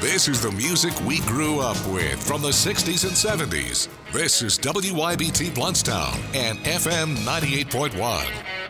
This is the music we grew up with from the 60s and 70s. This is WYBT Bluntstown and FM 98.1.